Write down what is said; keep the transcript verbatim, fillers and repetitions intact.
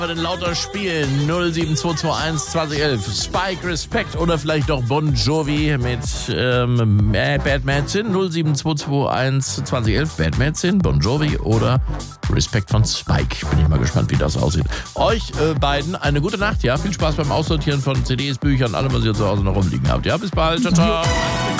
den lauter Spielen null sieben zwei zwei eins zwanzig elf. Spike, Respect oder vielleicht doch Bon Jovi mit ähm, Bad Medicine null sieben zwei zwei eins zwanzig elf. Bad Medicine, Bon Jovi oder Respect von Spike. Bin ich mal gespannt, wie das aussieht. Euch äh, beiden eine gute Nacht, ja? Viel Spaß beim Aussortieren von C Ds, Büchern, allem, was ihr zu Hause noch rumliegen habt. Ja, bis bald. Ciao, ciao.